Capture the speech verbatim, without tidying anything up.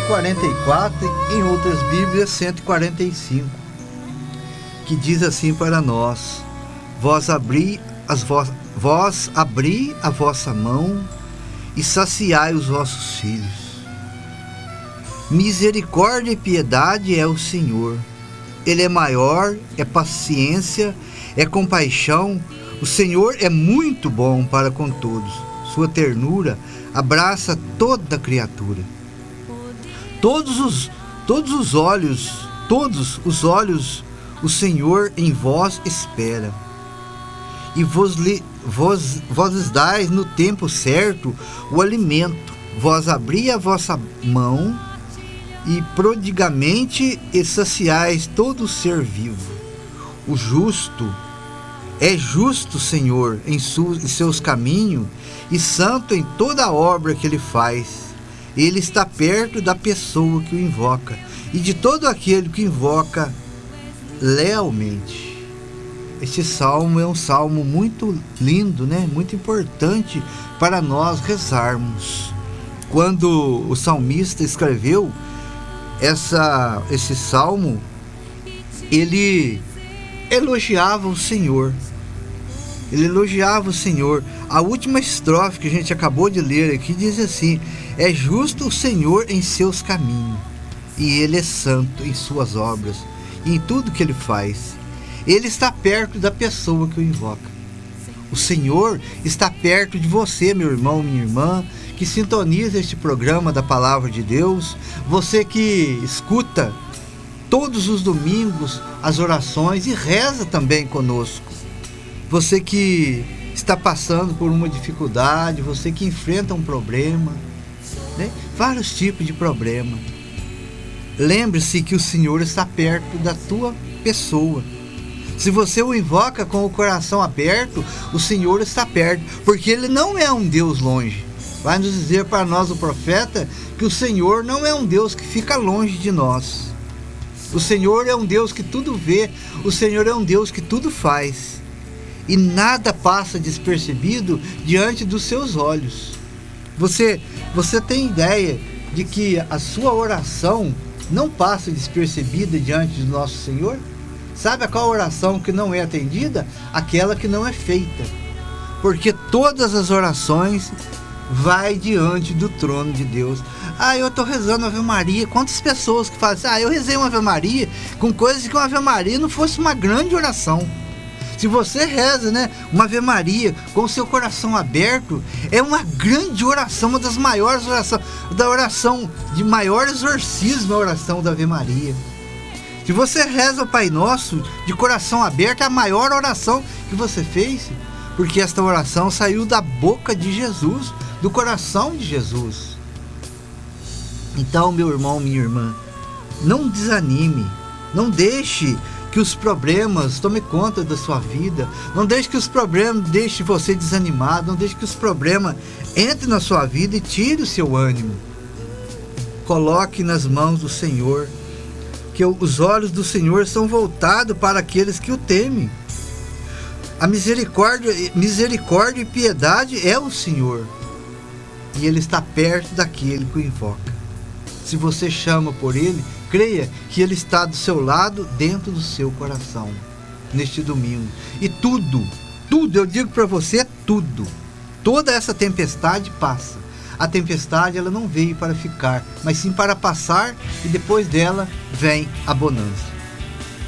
quarenta e quatro, em outras Bíblias cento e quarenta e cinco, que diz assim para nós: Vós abri, as vo, vós abri a vossa mão e saciai os vossos filhos. Misericórdia e piedade é o Senhor. Ele é maior, é paciência, é compaixão. O Senhor é muito bom para com todos. Sua ternura abraça toda criatura. Todos os, todos os olhos, todos os olhos, o Senhor em vós espera. E vos, li, vos, vos dais no tempo certo o alimento. Vós abri a vossa mão e prodigamente e saciais todo o ser vivo. O justo é justo, Senhor, em, su, em seus caminhos, e santo em toda a obra que ele faz. Ele está perto da pessoa que o invoca e de todo aquele que invoca lealmente. Este salmo é um salmo muito lindo, né? Muito importante para nós rezarmos. Quando o salmista escreveu essa, esse salmo, ele elogiava o Senhor. Ele elogiava o Senhor. A última estrofe que a gente acabou de ler aqui diz assim: é justo o Senhor em seus caminhos, e Ele é santo em suas obras, e em tudo que Ele faz. Ele está perto da pessoa que o invoca. O Senhor está perto de você, meu irmão, minha irmã, que sintoniza este programa da Palavra de Deus. Você que escuta todos os domingos as orações e reza também conosco. Você que está passando por uma dificuldade, você que enfrenta um problema, né? Vários tipos de problema. Lembre-se que o Senhor está perto da tua pessoa. Se você o invoca com o coração aberto, o Senhor está perto, porque Ele não é um Deus longe. Vai nos dizer para nós o profeta que o Senhor não é um Deus que fica longe de nós. O Senhor é um Deus que tudo vê, o Senhor é um Deus que tudo faz. E nada passa despercebido diante dos seus olhos. Você, você tem ideia de que a sua oração não passa despercebida diante do nosso Senhor? Sabe a qual oração que não é atendida? Aquela que não é feita. Porque todas as orações vai diante do trono de Deus. Ah, eu estou rezando Ave Maria. Quantas pessoas que falam assim: ah, eu rezei uma Ave Maria com coisas que uma Ave Maria não fosse uma grande oração. Se você reza, né, uma Ave Maria com o seu coração aberto, é uma grande oração, uma das maiores orações, da oração de maior exorcismo, a oração da Ave Maria. Se você reza o Pai Nosso de coração aberto, é a maior oração que você fez, porque esta oração saiu da boca de Jesus, do coração de Jesus. Então, meu irmão, minha irmã, não desanime, não deixe que os problemas tomem conta da sua vida, não deixe que os problemas deixem você desanimado, não deixe que os problemas entrem na sua vida e tire o seu ânimo. Coloque nas mãos do Senhor, que os olhos do Senhor são voltados para aqueles que o temem. A misericórdia, misericórdia e piedade é o Senhor, e Ele está perto daquele que o invoca. Se você chama por Ele, creia que Ele está do seu lado, dentro do seu coração, neste domingo. E tudo, tudo, eu digo para você, tudo, toda essa tempestade passa. A tempestade, ela não veio para ficar, mas sim para passar, e depois dela vem a bonança.